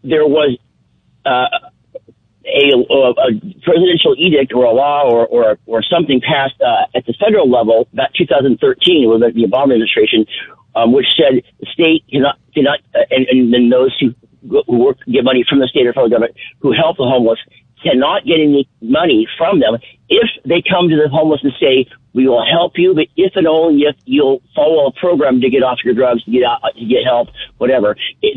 there was a presidential edict or a law or something passed at the federal level about 2013 with the Obama administration, which said the state cannot and then those who get money from the state or federal government who help the homeless cannot get any money from them if they come to the homeless and say, we will help you, but if and only if you'll follow a program to get off your drugs, to get help, whatever. They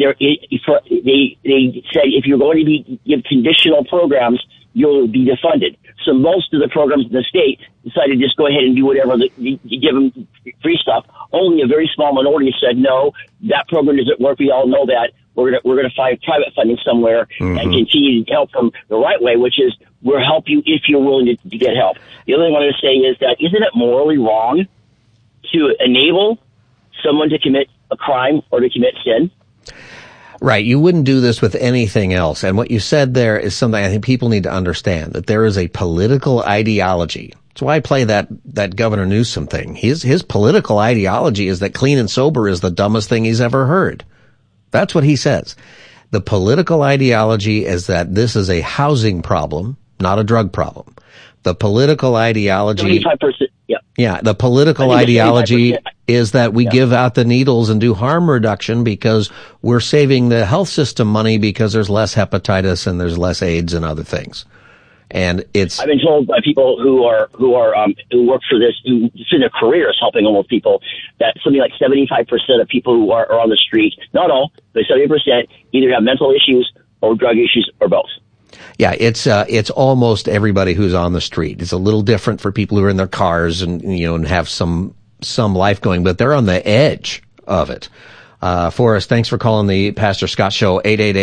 said if you're going to give conditional programs, you'll be defunded. So most of the programs in the state decided to just go ahead and do whatever, give them free stuff. Only a very small minority said, no, that program doesn't work. We all know that. We're gonna find private funding somewhere and continue to help them the right way, which is we'll help you if you're willing to get help. The other thing I want to say is that isn't it morally wrong to enable someone to commit a crime or to commit sin? Right. You wouldn't do this with anything else. And what you said there is something I think people need to understand, that there is a political ideology. That's why I play that Governor Newsom thing. His political ideology is that clean and sober is the dumbest thing he's ever heard. That's what he says. The political ideology is that this is a housing problem, not a drug problem. The political ideology, 75%, yeah. Yeah, the political ideology is that we give out the needles and do harm reduction because we're saving the health system money because there's less hepatitis and there's less AIDS and other things. And I've been told by people who work for this, who spend their careers helping homeless people, that something like 75% of people who are on the street, not all, but 70% either have mental issues or drug issues or both. Yeah, it's almost everybody who's on the street. It's a little different for people who are in their cars and have some life going, but they're on the edge of it. Forrest, thanks for calling the Pastor Scott Show,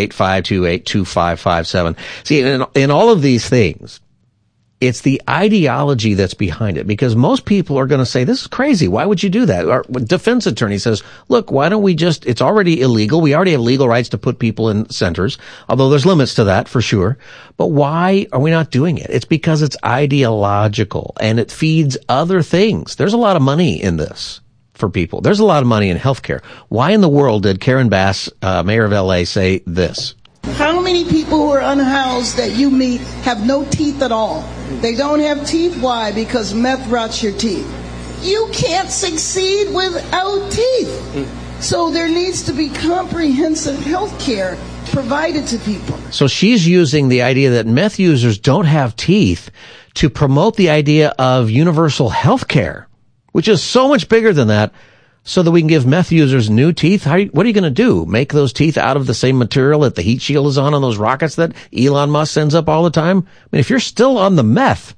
888-528-2557. See, in all of these things, it's the ideology that's behind it, because most people are going to say, this is crazy. Why would you do that? Our defense attorney says, look, why don't we it's already illegal. We already have legal rights to put people in centers, although there's limits to that for sure. But why are we not doing it? It's because it's ideological and it feeds other things. There's a lot of money in this for people. There's a lot of money in healthcare. Why in the world did Karen Bass, mayor of LA, say this? How many people who are unhoused that you meet have no teeth at all? They don't have teeth. Why? Because meth rots your teeth. You can't succeed without teeth. So there needs to be comprehensive health care provided to people. So she's using the idea that meth users don't have teeth to promote the idea of universal health care, which is so much bigger than that, so that we can give meth users new teeth. What are you going to do? Make those teeth out of the same material that the heat shield is on those rockets that Elon Musk sends up all the time? I mean, if you're still on the meth,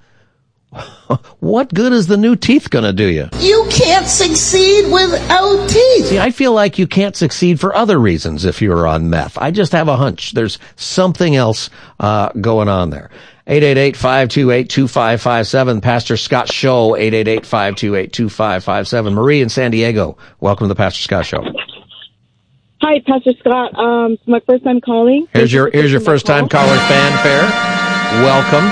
what good is the new teeth going to do you? You can't succeed without teeth. See, I feel like you can't succeed for other reasons if you're on meth. I just have a hunch. There's something else going on there. 888-528-2557, Pastor Scott Show, 888-528-2557. Marie in San Diego, welcome to the Pastor Scott Show. Hi, Pastor Scott. It's my first time calling. Here's your first time caller fanfare. Welcome.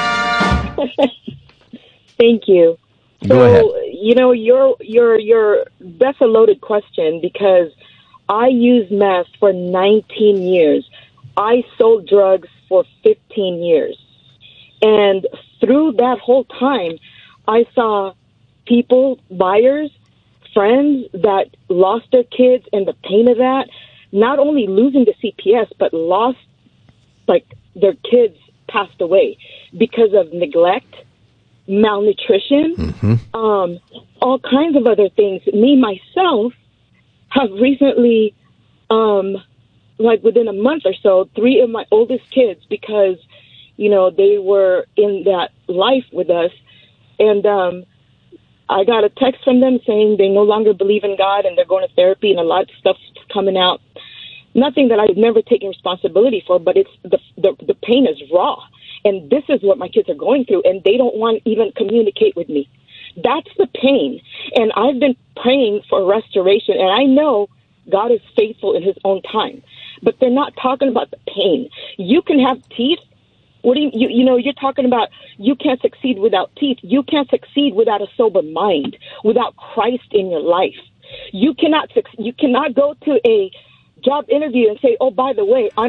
Thank you. Go ahead. That's a loaded question, because I used meth for 19 years. I sold drugs for 15 years. And through that whole time, I saw people, buyers, friends that lost their kids, and the pain of that, not only losing the CPS, but lost, their kids passed away because of neglect, malnutrition, all kinds of other things. Me, myself, have recently, within a month or so, 3 of my oldest kids, because they were in that life with us. And I got a text from them saying they no longer believe in God and they're going to therapy, and a lot of stuff's coming out. Nothing that I've never taken responsibility for, but it's the pain is raw. And this is what my kids are going through, and they don't want to even communicate with me. That's the pain. And I've been praying for restoration, and I know God is faithful in his own time. But they're not talking about the pain. You can have teeth. What do you're talking about you can't succeed without teeth. You can't succeed without a sober mind, without Christ in your life. You cannot go to a job interview and say, oh, by the way, I'm